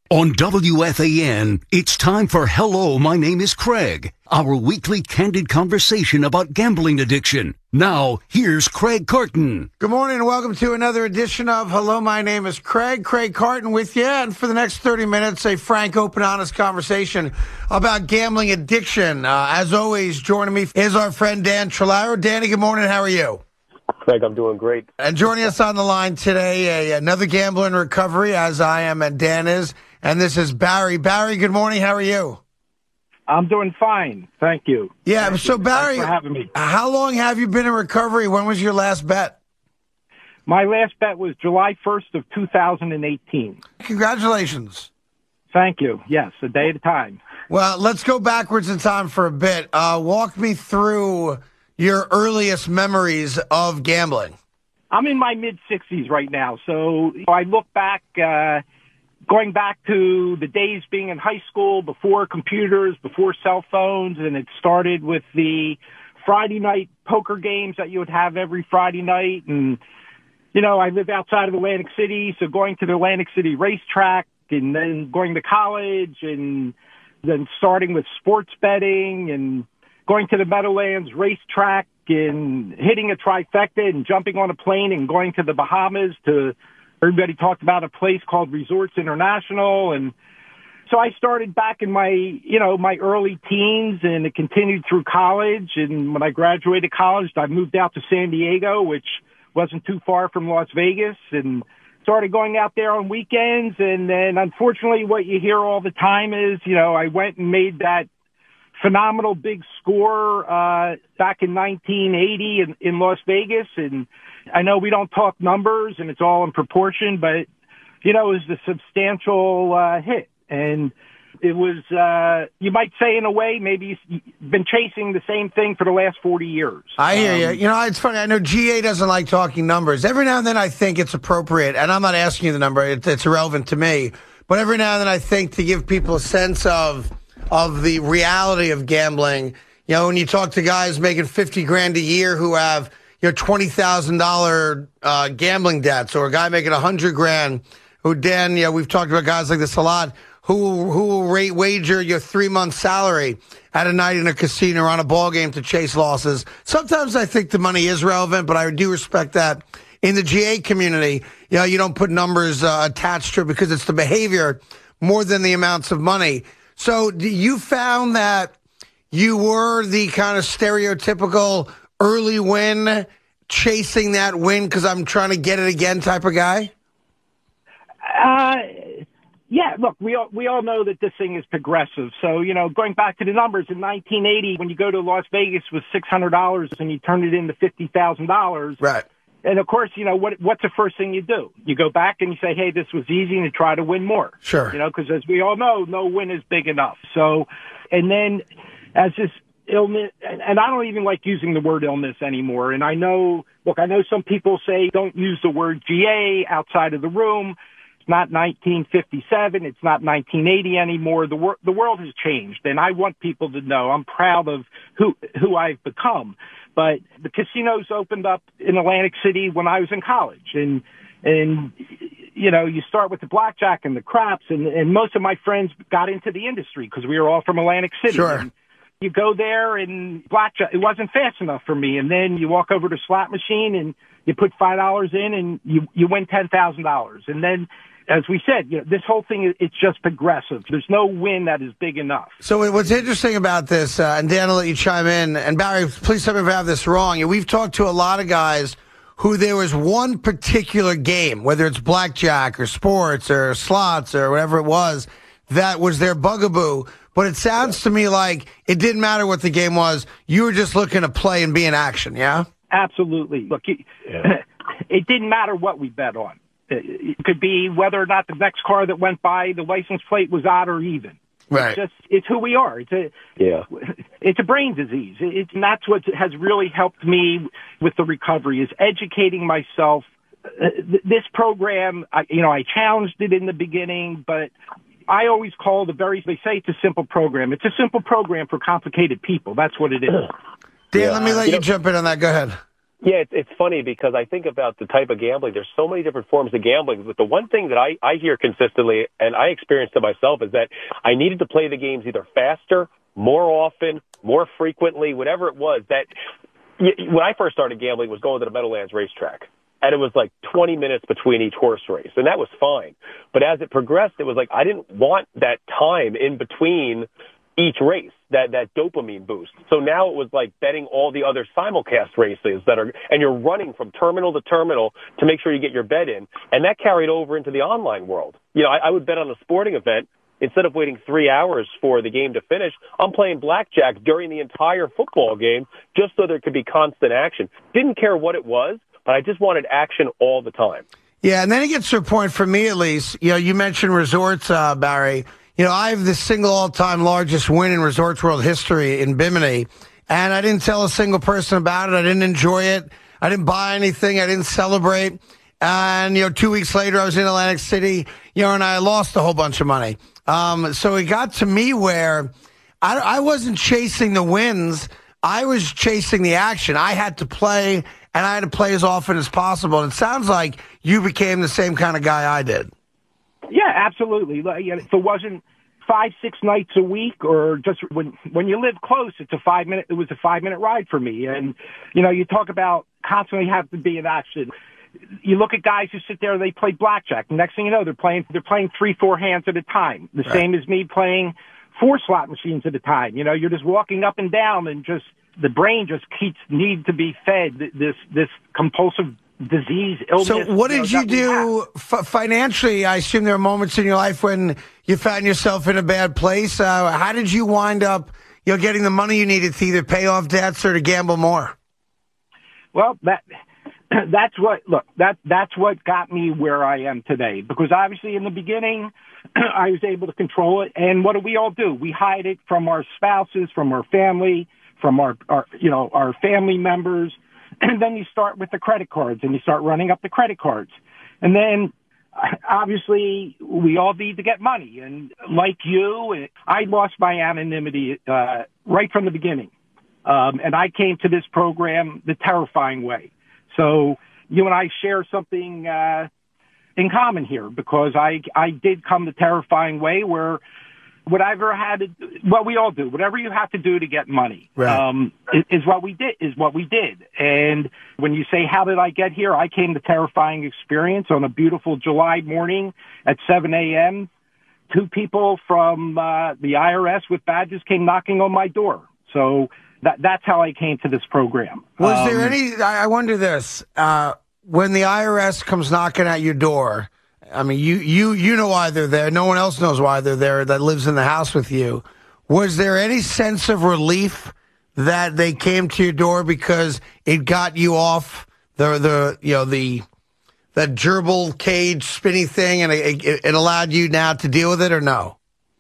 On WFAN, it's time for Hello, My Name is Craig, our weekly candid conversation about gambling addiction. Now, here's Craig Carton. Good morning and welcome to another edition of Hello, My Name is Craig. Craig Carton with you. And for the next 30 minutes, a frank, open, honest conversation about gambling addiction. As always, joining me is our friend Dan Trillaro. Danny, good morning. How are you? Craig, I'm doing great. And joining us on the line today, another gambler in recovery, as I am and Dan is. And this is Barry. Barry, good morning. How are you? I'm doing fine. Thank you. Yeah, Thank so you. Barry, Thanks for having me. How long have you been in recovery? When was your last bet? My last bet was July 1st of 2018. Congratulations. Thank you. Yes, a day at a time. Well, let's go backwards in time for a bit. Walk me through your earliest memories of gambling. I'm in my mid-60s right now, so I look back, going back to the days being in high school, before computers, before cell phones, and it started with the Friday night poker games that you would have every Friday night. And, you know, I live outside of Atlantic City, so going to the Atlantic City racetrack and then going to college and then starting with sports betting and going to the Meadowlands racetrack and hitting a trifecta and jumping on a plane and going to the Bahamas to, everybody talked about a place called Resorts International. And so I started back in my, my early teens, and it continued through college. And when I graduated college, I moved out to San Diego, which wasn't too far from Las Vegas, and started going out there on weekends. And then unfortunately what you hear all the time is, I went and made that phenomenal big score back in 1980 in Las Vegas. And I know we don't talk numbers and it's all in proportion, but, it was a substantial hit. And it was, you might say in a way, maybe you've been chasing the same thing for the last 40 years. I hear you. It's funny. I know GA doesn't like talking numbers. Every now and then I think it's appropriate, and I'm not asking you the number. It's irrelevant to me. But every now and then I think to give people a sense of the reality of gambling. When you talk to guys making $50,000 a year who have, $20,000 gambling debts, or a guy making $100,000 who, Dan, we've talked about guys like this a lot, who will wager your 3-month salary at a night in a casino or on a ball game to chase losses. Sometimes I think the money is relevant, but I do respect that. In the GA community, you don't put numbers attached to it because it's the behavior more than the amounts of money. So you found that you were the kind of stereotypical early win, chasing that win because I'm trying to get it again type of guy? Yeah, look, we all know that this thing is progressive. So, going back to the numbers, in 1980, when you go to Las Vegas with $600 and you turn it into $50,000. Right. And of course, what's the first thing you do? You go back and you say, hey, this was easy, and you try to win more. Sure. Because as we all know, no win is big enough. So, and then as this illness, and I don't even like using the word illness anymore. And I know some people say don't use the word GA outside of the room. It's not 1957. It's not 1980 anymore. The world has changed, and I want people to know I'm proud of who I've become. But the casinos opened up in Atlantic City when I was in college, and you start with the blackjack and the craps, and most of my friends got into the industry because we were all from Atlantic City. Sure. And you go there and blackjack, it wasn't fast enough for me. And then you walk over to slot machine and you put $5 in and you win $10,000. And then, as we said, this whole thing, it's just progressive. There's no win that is big enough. So what's interesting about this, and Dan, I'll let you chime in, and Barry, please tell me if I have this wrong. We've talked to a lot of guys who there was one particular game, whether it's blackjack or sports or slots or whatever it was, that was their bugaboo. But it sounds to me like it didn't matter what the game was. You were just looking to play and be in action, yeah? Absolutely. Look, it didn't matter what we bet on. It could be whether or not the next car that went by, the license plate was odd or even. Right. It's who we are. It's a brain disease. And that's what has really helped me with the recovery, is educating myself. This program, I challenged it in the beginning, but I always call they say it's a simple program. It's a simple program for complicated people. That's what it is. Dan, let me let you jump in on that. Go ahead. Yeah, it's funny because I think about the type of gambling. There's so many different forms of gambling. But the one thing that I hear consistently, and I experienced it myself, is that I needed to play the games either faster, more often, more frequently, whatever it was. That when I first started gambling was going to the Meadowlands racetrack. And it was like 20 minutes between each horse race. And that was fine. But as it progressed, it was like I didn't want that time in between each race, that dopamine boost. So now it was like betting all the other simulcast races and you're running from terminal to terminal to make sure you get your bet in. And that carried over into the online world. You know, I would bet on a sporting event. Instead of waiting 3 hours for the game to finish, I'm playing blackjack during the entire football game just so there could be constant action. Didn't care what it was, but I just wanted action all the time. Yeah, and then it gets to a point, for me at least, you know, you mentioned resorts, Barry. You know, I have the single all-time largest win in Resorts World history in Bimini, and I didn't tell a single person about it. I didn't enjoy it. I didn't buy anything. I didn't celebrate. And, you know, 2 weeks later, I was in Atlantic City, you know, and I lost a whole bunch of money. So it got to me where I wasn't chasing the wins. I was chasing the action. I had to play, and I had to play as often as possible. And it sounds like you became the same kind of guy I did. Yeah, absolutely. If it wasn't 5-6 nights a week, or just when you live close, it was a 5-minute ride for me. And, you know, you talk about constantly have to be in action. You look at guys who sit there, they play blackjack. Next thing you know, they're playing 3-4 hands at a time. The same as me playing 4 slot machines at a time. You know, you're just walking up and down, and just the brain just need to be fed this compulsive disease, illness. So what did you do financially? I assume there are moments in your life when you found yourself in a bad place. How did you wind up, you know, getting the money you needed to either pay off debts or to gamble more? Well, that's what got me where I am today. Because obviously in the beginning, I was able to control it. And what do we all do? We hide it from our spouses, from our family, from our family members. And then you start with the credit cards, and you start running up the credit cards. And then obviously we all need to get money. And like you, I lost my anonymity right from the beginning. And I came to this program the terrifying way. So you and I share something in common here, because I did come the terrifying way, where whatever we all do, whatever you have to do to get money, right. is what we did. And when you say, how did I get here? I came the terrifying experience on a beautiful July morning at 7 a.m. 2 people from the IRS with badges came knocking on my door. So that's how I came to this program. Was there any, I wonder this, when the IRS comes knocking at your door, I mean, you know why they're there. No one else knows why they're there that lives in the house with you. Was there any sense of relief that they came to your door because it got you off the gerbil cage spinny thing, and it allowed you now to deal with it, or no?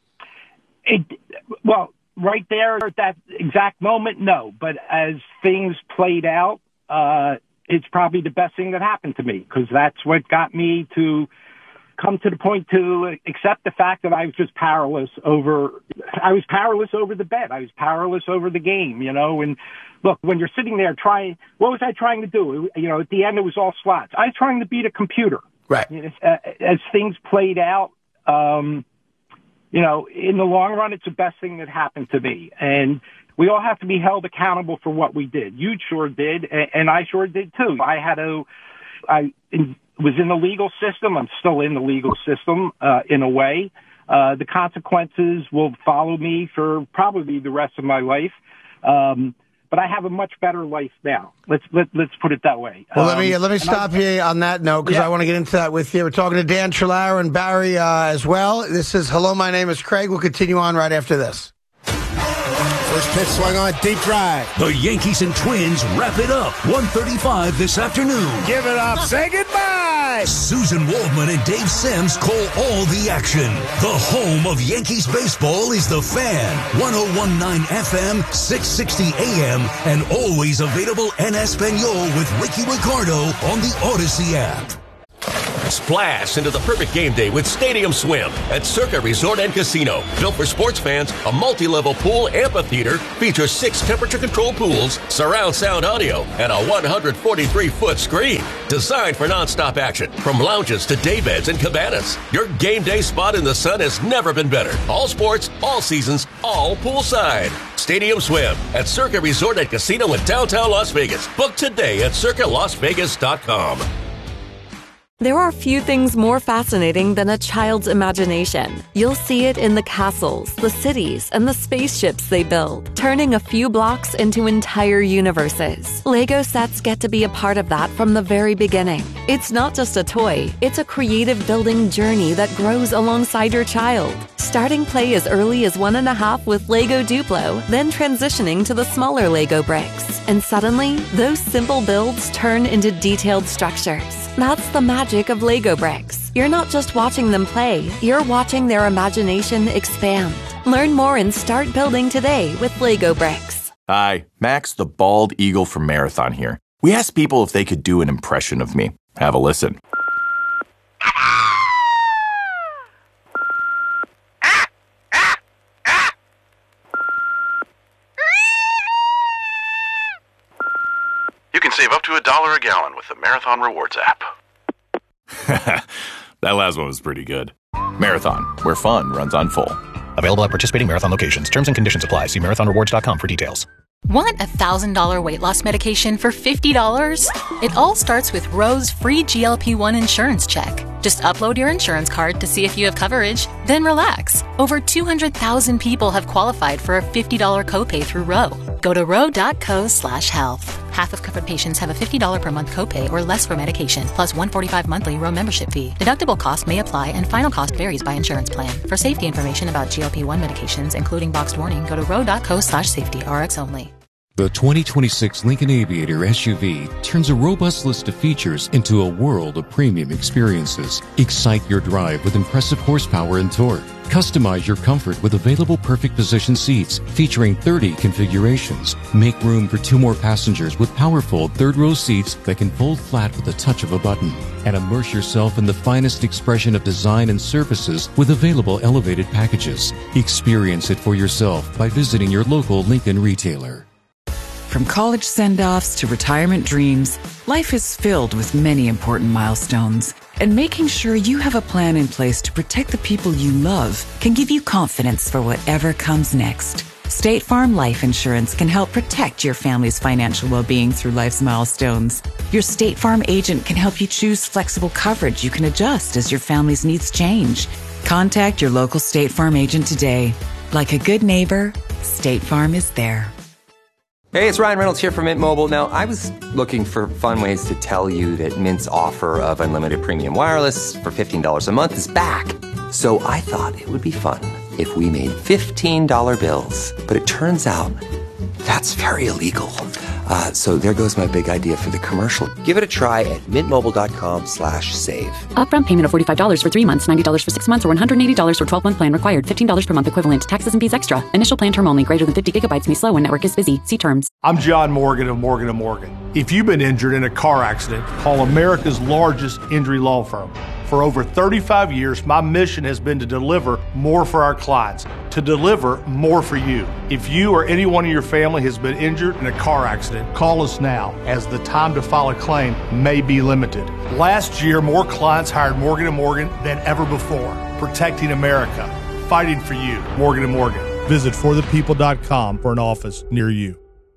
Well, right there at that exact moment, no. But as things played out, it's probably the best thing that happened to me, because that's what got me to come to the point to accept the fact that I was just powerless over the bet. I was powerless over the game, you know. And look, when you're sitting there what was I trying to do? You know, at the end, it was all slots. I was trying to beat a computer. Right. As things played out, you know, in the long run, it's the best thing that happened to me. And we all have to be held accountable for what we did. You sure did, and I sure did too. I was in the legal system. I'm still in the legal system, in a way. The consequences will follow me for probably the rest of my life. But I have a much better life now. Let's put it that way. Well, let me stop you on that note, because I want to get into that with you. We're talking to Dan Trillauer and Barry as well. This is Hello, my name is Craig. We'll continue on right after this. First pitch swung on, deep drive. The Yankees and Twins wrap it up 1:35 this afternoon. Give it up. Say goodbye. Susan Waldman and Dave Sims call all the action. The home of Yankees baseball is The Fan. 101.9 FM, 660 AM, and always available en Espanol with Ricky Ricardo on the Odyssey app. Splash into the perfect game day with Stadium Swim at Circa Resort and Casino. Built for sports fans, a multi-level pool amphitheater features 6 temperature-controlled pools, surround sound audio, and a 143-foot screen. Designed for non-stop action, from lounges to daybeds and cabanas. Your game day spot in the sun has never been better. All sports, all seasons, all poolside. Stadium Swim at Circa Resort and Casino in downtown Las Vegas. Book today at circalasvegas.com. There are few things more fascinating than a child's imagination. You'll see it in the castles, the cities, and the spaceships they build, turning a few blocks into entire universes. Lego sets get to be a part of that from the very beginning. It's not just a toy, it's a creative building journey that grows alongside your child. Starting play as early as 1.5 with Lego Duplo, then transitioning to the smaller Lego bricks. And suddenly, those simple builds turn into detailed structures. That's the magic of Lego bricks. You're not just watching them play, you're watching their imagination expand. Learn more and start building today with Lego bricks. Hi, Max the Bald Eagle from Marathon here. We asked people if they could do an impression of me. Have a listen. You can save up to $1 a gallon with the Marathon Rewards app. That last one was pretty good. Marathon, where fun runs on full. Available at participating Marathon locations. Terms and conditions apply. See marathonrewards.com for details. Want $1,000 weight loss medication for $50? It all starts with Roe's free GLP-1 insurance check. Just upload your insurance card to see if you have coverage, then relax. Over 200,000 people have qualified for a $50 copay through Roe. Go to roe.co/health. Half of covered patients have a $50 per month copay or less for medication, plus $145 monthly Roe membership fee. Deductible cost may apply and final cost varies by insurance plan. For safety information about GLP-1 medications, including boxed warning, go to roe.co/safety, RX only. The 2026 Lincoln Aviator SUV turns a robust list of features into a world of premium experiences. Excite your drive with impressive horsepower and torque. Customize your comfort with available perfect position seats featuring 30 configurations. Make room for 2 more passengers with powerful third-row seats that can fold flat with the touch of a button. And immerse yourself in the finest expression of design and services with available elevated packages. Experience it for yourself by visiting your local Lincoln retailer. From college send-offs to retirement dreams, life is filled with many important milestones. And making sure you have a plan in place to protect the people you love can give you confidence for whatever comes next. State Farm Life Insurance can help protect your family's financial well-being through life's milestones. Your State Farm agent can help you choose flexible coverage you can adjust as your family's needs change. Contact your local State Farm agent today. Like a good neighbor, State Farm is there. Hey, it's Ryan Reynolds here from Mint Mobile. Now, I was looking for fun ways to tell you that Mint's offer of unlimited premium wireless for $15 a month is back. So I thought it would be fun if we made $15 bills. But it turns out that's very illegal. So there goes my big idea for the commercial. Give it a try at mintmobile.com/save. Upfront payment of $45 for 3 months, $90 for 6 months, or $180 for 12-month plan required. $15 per month equivalent. Taxes and fees extra. Initial plan term only. Greater than 50 gigabytes may slow when network is busy. See terms. I'm John Morgan of Morgan & Morgan. If you've been injured in a car accident, call America's largest injury law firm. For over 35 years, my mission has been to deliver more for our clients, to deliver more for you. If you or anyone in your family has been injured in a car accident, call us now, as the time to file a claim may be limited. Last year, more clients hired Morgan & Morgan than ever before, protecting America, fighting for you. Morgan & Morgan. Visit forthepeople.com for an office near you.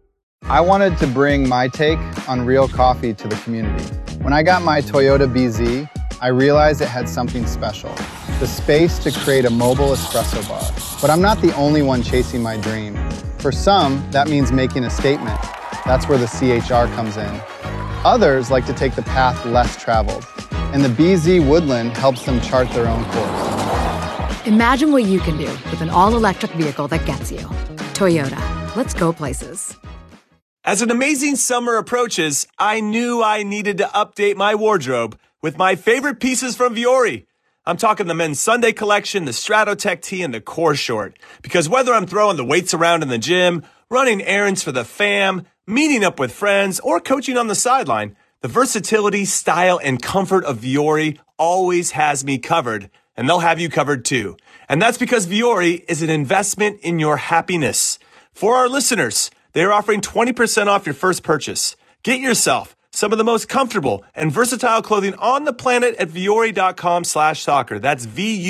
I wanted to bring my take on real coffee to the community. When I got my Toyota BZ, I realized it had something special, the space to create a mobile espresso bar. But I'm not the only one chasing my dream. For some, that means making a statement. That's where the CHR comes in. Others like to take the path less traveled, and the BZ Woodland helps them chart their own course. Imagine what you can do with an all-electric vehicle that gets you. Toyota. Let's go places. As an amazing summer approaches, I knew I needed to update my wardrobe with my favorite pieces from Vuori. I'm talking the men's Sunday collection, the Stratotech tee, and the Core short. Because whether I'm throwing the weights around in the gym, running errands for the fam, meeting up with friends, or coaching on the sideline, the versatility, style, and comfort of Vuori always has me covered, and they'll have you covered too. And that's because Vuori is an investment in your happiness. For our listeners, they are offering 20% off your first purchase. Get yourself some of the most comfortable and versatile clothing on the planet at Vuori.com/soccer. That's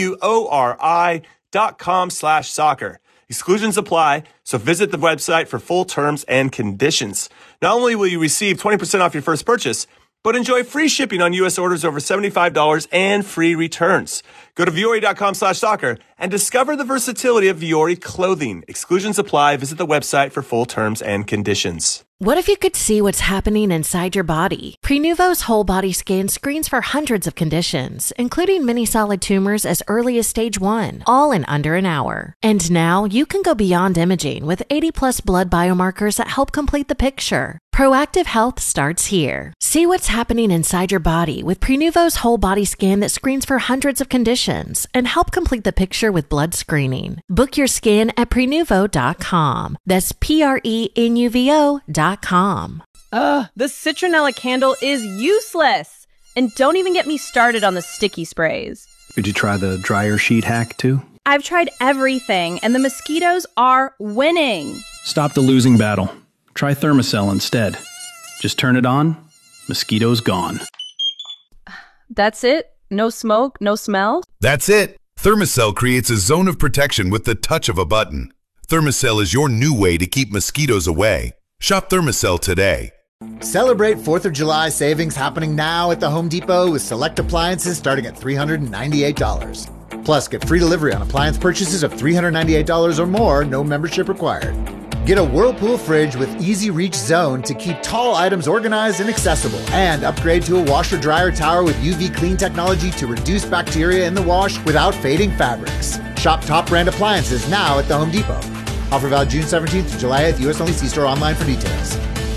VUORI.com/soccer. Exclusions apply, so visit the website for full terms and conditions. Not only will you receive 20% off your first purchase, but enjoy free shipping on U.S. orders over $75 and free returns. Go to Vuori.com/soccer and discover the versatility of Vuori clothing. Exclusions apply. Visit the website for full terms and conditions. What if you could see what's happening inside your body? Prenuvo's whole body scan screens for hundreds of conditions, including many solid tumors as early as stage 1, all in under an hour. And now you can go beyond imaging with 80+ blood biomarkers that help complete the picture. Proactive health starts here. See what's happening inside your body with Prenuvo's whole body scan that screens for hundreds of conditions and help complete the picture with blood screening. Book your scan at Prenuvo.com. That's Prenuvo.com. The citronella candle is useless. And don't even get me started on the sticky sprays. Did you try the dryer sheet hack too? I've tried everything, and the mosquitoes are winning. Stop the losing battle. Try Thermacell instead. Just turn it on, mosquitoes gone. That's it? No smoke, no smell? That's it. Thermacell creates a zone of protection with the touch of a button. Thermacell is your new way to keep mosquitoes away. Shop Thermacell today. Celebrate 4th of July savings happening now at the Home Depot with select appliances starting at $398. Plus, get free delivery on appliance purchases of $398 or more, no membership required. Get a Whirlpool fridge with Easy Reach Zone to keep tall items organized and accessible. And upgrade to a washer-dryer tower with UV clean technology to reduce bacteria in the wash without fading fabrics. Shop top brand appliances now at the Home Depot. Offer valid June 17th to July 8th. U.S. only. See store online for details.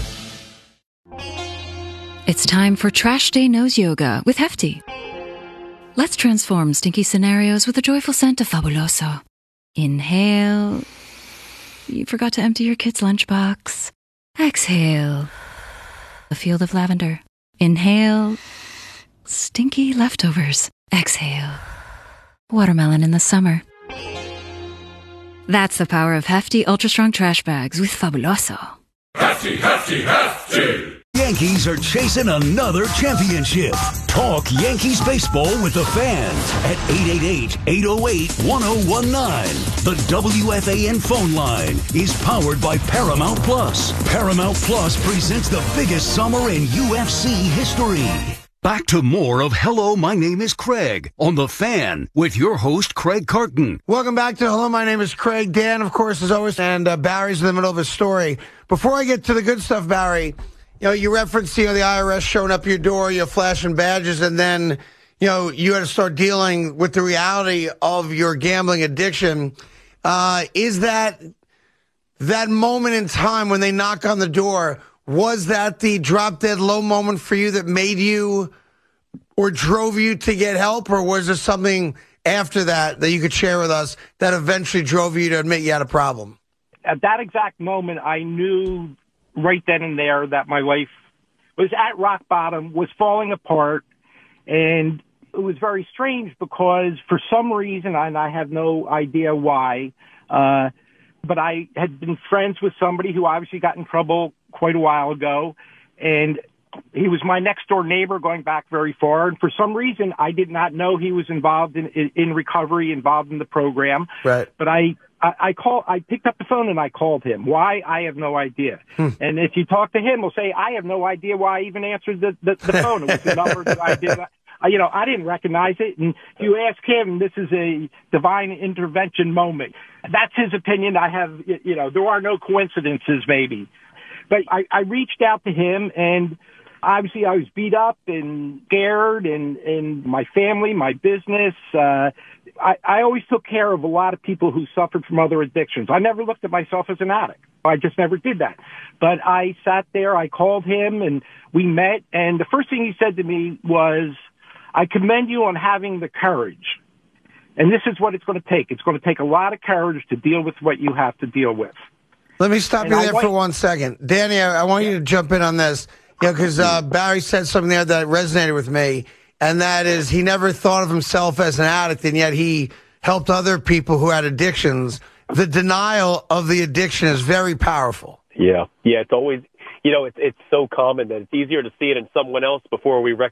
It's time for Trash Day Nose Yoga with Hefty. Let's transform stinky scenarios with a joyful scent of Fabuloso. Inhale. You forgot to empty your kid's lunchbox. Exhale. A field of lavender. Inhale. Stinky leftovers. Exhale. Watermelon in the summer. That's the power of Hefty Ultra Strong Trash Bags with Fabuloso. Hefty, hefty, hefty! Yankees are chasing another championship. Talk Yankees baseball with the fans at 888-808-1019. The WFAN phone line is powered by Paramount Plus. Paramount Plus presents the biggest summer in UFC history. Back to more of Hello, My Name is Craig on The Fan with your host, Craig Carton. Welcome back to Hello, My Name is Craig. Dan, of course, as always, and Barry's in the middle of his story. Before I get to the good stuff, Barry, you referenced, the IRS showing up your door, flashing badges, and then, you had to start dealing with the reality of your gambling addiction. Is that moment in time when they knock on the door, was that the drop-dead low moment for you that made you or drove you to get help, or was there something after that you could share with us that eventually drove you to admit you had a problem? At that exact moment, I knew right then and there that my life was at rock bottom, was falling apart, and it was very strange because for some reason, and I have no idea why, but I had been friends with somebody who obviously got in trouble quite a while ago, and he was my next door neighbor going back very far, and for some reason, I did not know he was involved in recovery, involved in the program. Right. But I picked up the phone and I called him. Why? I have no idea. And if you talk to him, he'll say, I have no idea why I even answered the phone. It was a number that I did. I didn't recognize it. And if you ask him, this is a divine intervention moment. That's his opinion. I have, there are no coincidences maybe. But I reached out to him, and obviously I was beat up and scared, and my family, my business, I always took care of a lot of people who suffered from other addictions. I never looked at myself as an addict. I just never did that. But I sat there, I called him, and we met, and the first thing he said to me was, I commend you on having the courage. And this is what it's going to take. It's going to take a lot of courage to deal with what you have to deal with. Let me stop you there for 1 second. Danny, I want you to jump in on this, because Barry said something there that resonated with me. and that is he never thought of himself as an addict, and yet he helped other people who had addictions. The denial of the addiction is very powerful. Yeah, it's always, it's so common that it's easier to see it in someone else before we recognize